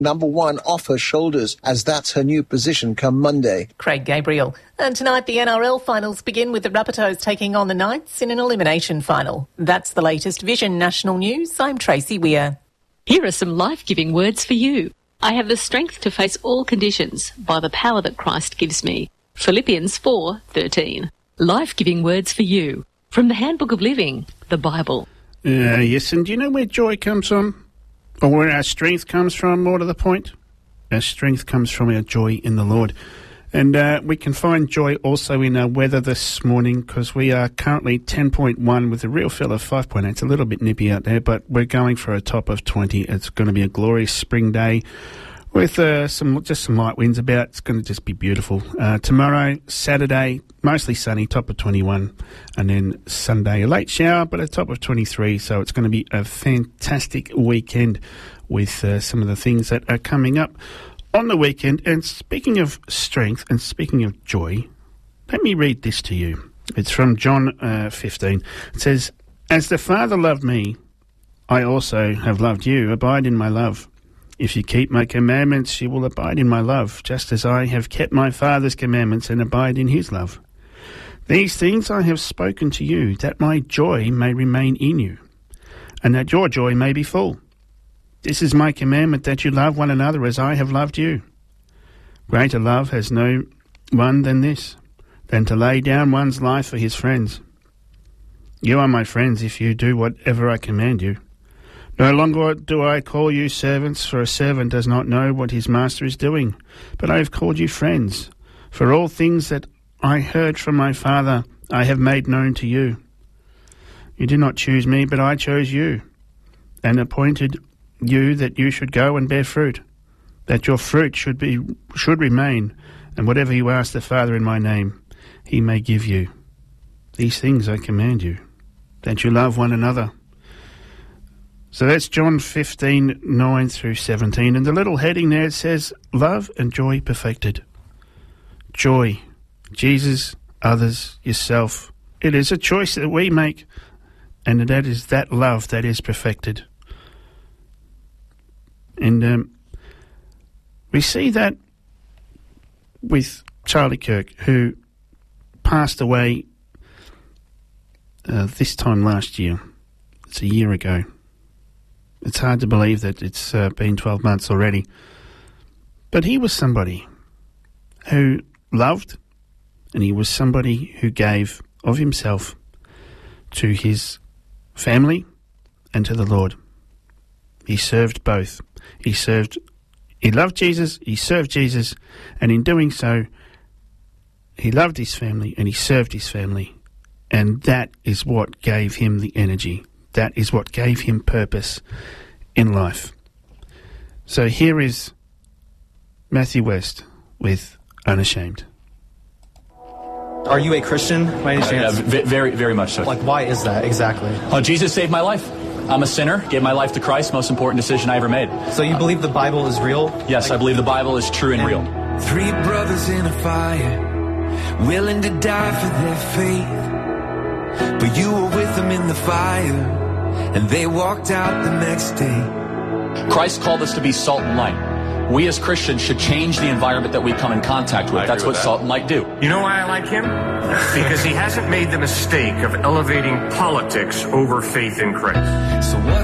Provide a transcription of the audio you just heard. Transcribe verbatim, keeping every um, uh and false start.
number one off her shoulders, as that's her new position come Monday. Craig Gabriel. And tonight the N R L finals begin with the Rabbitohs taking on the Knights in an elimination final. That's the latest Vision National News. I'm Tracy Weir. Here are some life-giving words for you. I have the strength to face all conditions by the power that Christ gives me. Philippians four thirteen. Life-giving words for you from the Handbook of Living, the Bible. Uh, yes, and do you know where joy comes from? Or where our strength comes from, more to the point? Our strength comes from our joy in the Lord. And uh, we can find joy also in our weather this morning, because we are currently ten point one with a real feel of five point eight. It's a little bit nippy out there, but we're going for a top of twenty. It's going to be a glorious spring day with uh, some just some light winds about. It's going to just be beautiful. Uh, tomorrow, Saturday, mostly sunny, top of twenty-one. And then Sunday, a late shower, but a top of twenty-three. So it's going to be a fantastic weekend with uh, some of the things that are coming up on the weekend. And speaking of strength and speaking of joy, let me read this to you. It's from John uh, fifteen. It says, "As the Father loved me, I also have loved you. Abide in my love. If you keep my commandments, you will abide in my love, just as I have kept my Father's commandments and abide in his love. These things I have spoken to you, that my joy may remain in you, and that your joy may be full. This is my commandment, that you love one another as I have loved you. Greater love has no one than this, than to lay down one's life for his friends. You are my friends if you do whatever I command you. No longer do I call you servants, for a servant does not know what his master is doing, but I have called you friends, for all things that I heard from my Father I have made known to you. You did not choose me, but I chose you, and appointed you that you should go and bear fruit, that your fruit should be should remain, and whatever you ask the Father in my name, he may give you. These things I command you, that you love one another." So that's John fifteen, nine through seventeen. And the little heading there, it says, love and joy perfected. Joy, Jesus, others, yourself. It is a choice that we make, and that is that love that is perfected. And um, we see that with Charlie Kirk, who passed away uh, this time last year. It's a year ago. It's hard to believe that it's uh, been twelve months already. But he was somebody who loved, and he was somebody who gave of himself to his family and to the Lord. He served both. He served, he loved Jesus, he served Jesus, and in doing so, he loved his family and he served his family. And that is what gave him the energy. That is what gave him purpose in life. So here is Matthew West with Unashamed. Are you a Christian by any chance? Uh, yeah, very, very much so. Like, why is that exactly? Oh, Jesus saved my life. I'm a sinner, gave my life to Christ, most important decision I ever made. So you believe the Bible is real? Yes, like, I believe the Bible is true and, and real. Three brothers in a fire, willing to die for their faith. But you were with them in the fire, and they walked out the next day. Christ called us to be salt and light. We as Christians should change the environment that we come in contact with. That's what that. salt and light do. You know why I like him? Because he hasn't made the mistake of elevating politics over faith in Christ. So what